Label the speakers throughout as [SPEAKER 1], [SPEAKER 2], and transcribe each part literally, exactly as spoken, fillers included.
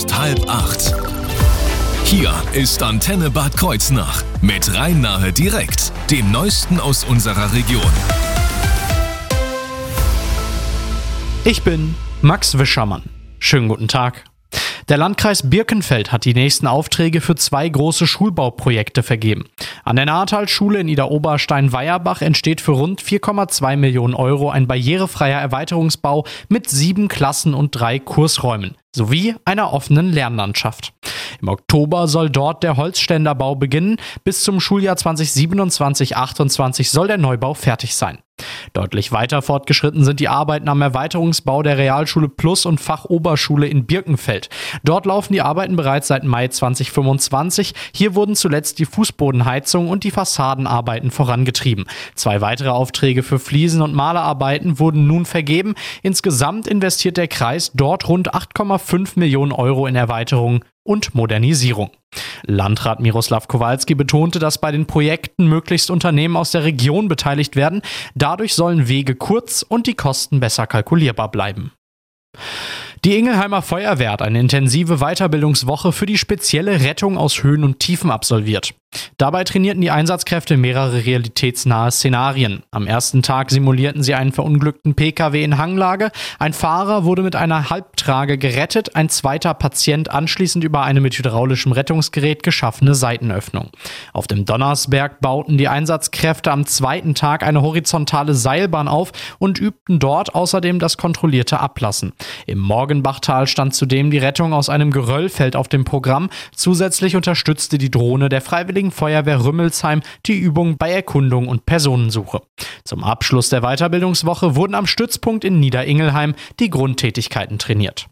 [SPEAKER 1] Halb acht. Hier ist Antenne Bad Kreuznach mit Rhein-Nahe direkt, dem Neuesten aus unserer Region.
[SPEAKER 2] Ich bin Max Wischermann. Schönen guten Tag. Der Landkreis Birkenfeld hat die nächsten Aufträge für zwei große Schulbauprojekte vergeben. An der Nahthalschule in Idar-Oberstein-Weierbach entsteht für rund vier Komma zwei Millionen Euro ein barrierefreier Erweiterungsbau mit sieben Klassen und drei Kursräumen sowie einer offenen Lernlandschaft. Im Oktober soll dort der Holzständerbau beginnen. Bis zum Schuljahr zwanzig siebenundzwanzig achtundzwanzig soll der Neubau fertig sein. Deutlich weiter fortgeschritten sind die Arbeiten am Erweiterungsbau der Realschule Plus und Fachoberschule in Birkenfeld. Dort laufen die Arbeiten bereits seit Mai zwanzig fünfundzwanzig. Hier wurden zuletzt die Fußbodenheizung und die Fassadenarbeiten vorangetrieben. Zwei weitere Aufträge für Fliesen- und Malerarbeiten wurden nun vergeben. Insgesamt investiert der Kreis dort rund acht Komma fünf Millionen Euro in Erweiterung und Modernisierung. Landrat Miroslav Kowalski betonte, dass bei den Projekten möglichst Unternehmen aus der Region beteiligt werden. Dadurch sollen Wege kurz und die Kosten besser kalkulierbar bleiben. Die Ingelheimer Feuerwehr hat eine intensive Weiterbildungswoche für die spezielle Rettung aus Höhen und Tiefen absolviert. Dabei trainierten die Einsatzkräfte mehrere realitätsnahe Szenarien. Am ersten Tag simulierten sie einen verunglückten P K W in Hanglage. Ein Fahrer wurde mit einer Halbtrage gerettet, ein zweiter Patient anschließend über eine mit hydraulischem Rettungsgerät geschaffene Seitenöffnung. Auf dem Donnersberg bauten die Einsatzkräfte am zweiten Tag eine horizontale Seilbahn auf und übten dort außerdem das kontrollierte Ablassen. Im Morgenbachtal stand zudem die Rettung aus einem Geröllfeld auf dem Programm. Zusätzlich unterstützte die Drohne der Freiwilligen Feuerwehr Rümmelsheim die Übung bei Erkundung und Personensuche. Zum Abschluss der Weiterbildungswoche wurden am Stützpunkt in Niederingelheim die Grundtätigkeiten trainiert.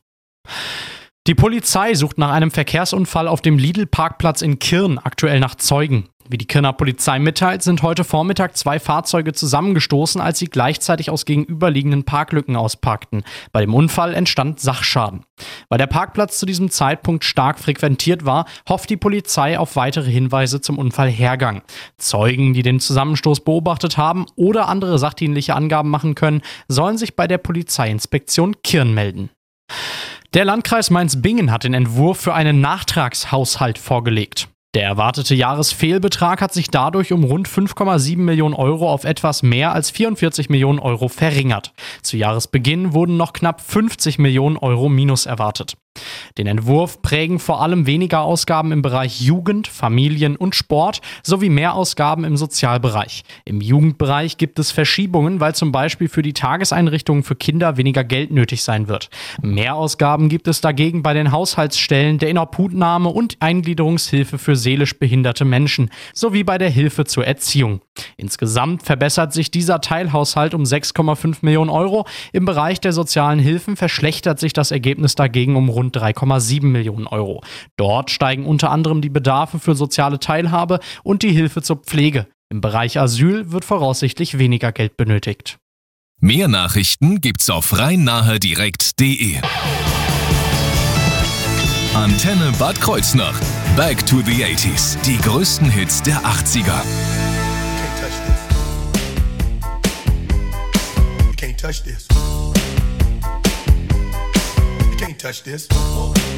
[SPEAKER 2] Die Polizei sucht nach einem Verkehrsunfall auf dem Lidl-Parkplatz in Kirn aktuell nach Zeugen. Wie die Kirner Polizei mitteilt, sind heute Vormittag zwei Fahrzeuge zusammengestoßen, als sie gleichzeitig aus gegenüberliegenden Parklücken ausparkten. Bei dem Unfall entstand Sachschaden. Weil der Parkplatz zu diesem Zeitpunkt stark frequentiert war, hofft die Polizei auf weitere Hinweise zum Unfallhergang. Zeugen, die den Zusammenstoß beobachtet haben oder andere sachdienliche Angaben machen können, sollen sich bei der Polizeiinspektion Kirn melden. Der Landkreis Mainz-Bingen hat den Entwurf für einen Nachtragshaushalt vorgelegt. Der erwartete Jahresfehlbetrag hat sich dadurch um rund fünf Komma sieben Millionen Euro auf etwas mehr als vierundvierzig Millionen Euro verringert. Zu Jahresbeginn wurden noch knapp fünfzig Millionen Euro Minus erwartet. Den Entwurf prägen vor allem weniger Ausgaben im Bereich Jugend, Familien und Sport sowie mehr Ausgaben im Sozialbereich. Im Jugendbereich gibt es Verschiebungen, weil zum Beispiel für die Tageseinrichtungen für Kinder weniger Geld nötig sein wird. Mehr Ausgaben gibt es dagegen bei den Haushaltsstellen, der Inobhutnahme und Eingliederungshilfe für seelisch behinderte Menschen sowie bei der Hilfe zur Erziehung. Insgesamt verbessert sich dieser Teilhaushalt um sechs Komma fünf Millionen Euro. Im Bereich der sozialen Hilfen verschlechtert sich das Ergebnis dagegen um rund drei Komma sieben Millionen Euro. Dort steigen unter anderem die Bedarfe für soziale Teilhabe und die Hilfe zur Pflege. Im Bereich Asyl wird voraussichtlich weniger Geld benötigt.
[SPEAKER 1] Mehr Nachrichten gibt's auf rhein-nahe direkt punkt de. Antenne Bad Kreuznach. Back to the eighties. Die größten Hits der achtziger.
[SPEAKER 3] Touch this. You can't touch this.